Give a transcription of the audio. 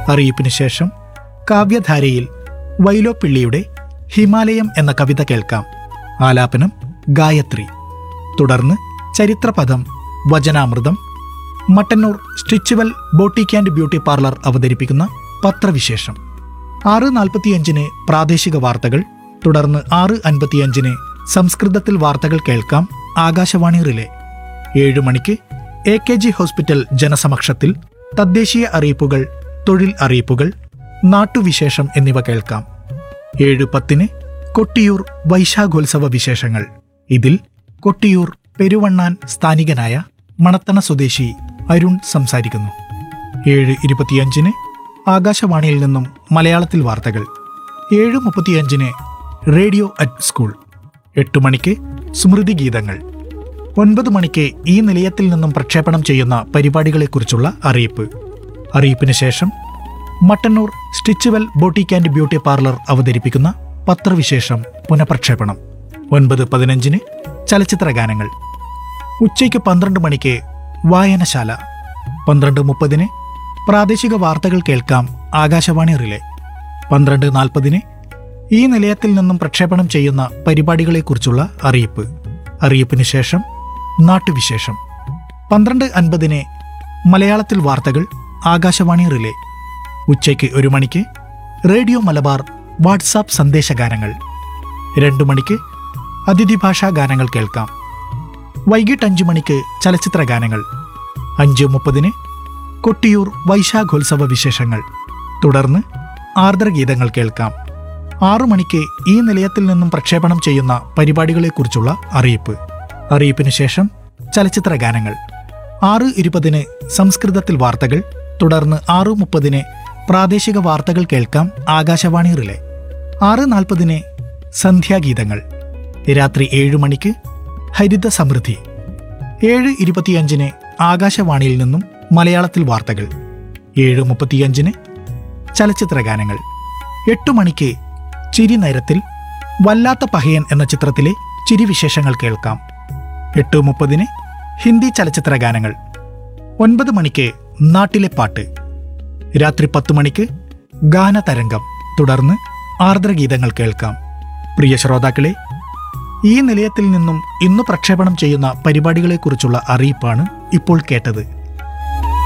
അറിയിപ്പിന് ശേഷം കാവ്യധാരയിൽ വൈലോപ്പിള്ളിയുടെ ഹിമാലയം എന്ന കവിത കേൾക്കാം. ആലാപനം ഗായത്രി. തുടർന്ന് ചരിത്രപദം, വചനാമൃതം, Mattannur സ്റ്റിച്ചുവൽ boutique and beauty parlour അവതരിപ്പിക്കുന്ന പത്രവിശേഷം. 6:45 പ്രാദേശിക വാർത്തകൾ. തുടർന്ന് 6:55 സംസ്കൃതത്തിൽ വാർത്തകൾ കേൾക്കാം. ആകാശവാണി റിലേ. 7 മണിക്ക് AKG ഹോസ്പിറ്റൽ ജനസമക്ഷത്തിൽ തദ്ദേശീയ അറിയിപ്പുകൾ, തൊഴിൽ അറിയിപ്പുകൾ, നാട്ടുവിശേഷം എന്നിവ കേൾക്കാം. 7:10 കൊട്ടിയൂർ വൈശാഖോത്സവ വിശേഷങ്ങൾ. ഇതിൽ കൊട്ടിയൂർ പെരുവണ്ണാൻ സ്ഥാനികനായ മണത്തണ സ്വദേശി അരുൺ സംസാരിക്കുന്നു. 7:25 ആകാശവാണിയിൽ നിന്നും മലയാളത്തിൽ വാർത്തകൾ. 7:35 റേഡിയോ അറ്റ് സ്കൂൾ. 8 മണിക്ക് സ്മൃതി ഗീതങ്ങൾ. 9 മണിക്ക് ഈ നിലയത്തിൽ നിന്നും പ്രക്ഷേപണം ചെയ്യുന്ന പരിപാടികളെക്കുറിച്ചുള്ള അറിയിപ്പ്. അറിയിപ്പിന് ശേഷം Mattannur സ്റ്റിച്ചുവൽ boutique and beauty parlour അവതരിപ്പിക്കുന്ന പത്രവിശേഷം പുനഃപ്രക്ഷേപണം. 9:15 ചലച്ചിത്ര ഗാനങ്ങൾ. ഉച്ചയ്ക്ക് 12 മണിക്ക് വായനശാല. 12:30 പ്രാദേശിക വാർത്തകൾ കേൾക്കാം. ആകാശവാണി റിലേ. 12:40 ഈ നിലയത്തിൽ നിന്നും പ്രക്ഷേപണം ചെയ്യുന്ന പരിപാടികളെക്കുറിച്ചുള്ള അറിയിപ്പ്. അറിയിപ്പിന് ശേഷം നാട്ടുവിശേഷം. 12:50 മലയാളത്തിൽ വാർത്തകൾ. ആകാശവാണി റിലേ. ഉച്ചയ്ക്ക് 1 മണിക്ക് റേഡിയോ മലബാർ വാട്സാപ്പ് സന്ദേശഗാനങ്ങൾ. 2 മണിക്ക് അതിഥി ഭാഷാ ഗാനങ്ങൾ കേൾക്കാം. വൈകിട്ട് 5 മണിക്ക് ചലച്ചിത്ര ഗാനങ്ങൾ. 5:30 കൊട്ടിയൂർ വൈശാഖോത്സവ വിശേഷങ്ങൾ. തുടർന്ന് ആർദ്രഗീതങ്ങൾ കേൾക്കാം. 6 മണിക്ക് ഈ നിലയത്തിൽ നിന്നും പ്രക്ഷേപണം ചെയ്യുന്ന പരിപാടികളെക്കുറിച്ചുള്ള അറിയിപ്പ്. അറിയിപ്പിന് ശേഷം ചലച്ചിത്ര ഗാനങ്ങൾ. 6:20 സംസ്കൃതത്തിൽ വാർത്തകൾ. തുടർന്ന് 6:30 പ്രാദേശിക വാർത്തകൾ കേൾക്കാം. ആകാശവാണി റിലേ. 6:40 സന്ധ്യാഗീതങ്ങൾ. രാത്രി 7 മണിക്ക് ഹരിത സമൃദ്ധി. 7:25 ആകാശവാണിയിൽ നിന്നും മലയാളത്തിൽ വാർത്തകൾ. 7:35 ചലച്ചിത്ര ഗാനങ്ങൾ. 8 മണിക്ക് ചിരി നേരത്തിൽ വല്ലാത്ത പഹയൻ എന്ന ചിത്രത്തിലെ ചിരിവിശേഷങ്ങൾ കേൾക്കാം. 8:30 ഹിന്ദി ചലച്ചിത്ര ഗാനങ്ങൾ. 9 മണിക്ക് നാട്ടിലെ പാട്ട്. രാത്രി 10 മണിക്ക് ഗാനതരംഗം. തുടർന്ന് ആർദ്രഗീതങ്ങൾ കേൾക്കാം. പ്രിയ ശ്രോതാക്കളെ, ഈ നിലയത്തിൽ നിന്നും ഇന്ന് പ്രക്ഷേപണം ചെയ്യുന്ന പരിപാടികളെക്കുറിച്ചുള്ള അറിയിപ്പാണ് ഇപ്പോൾ കേട്ടത്.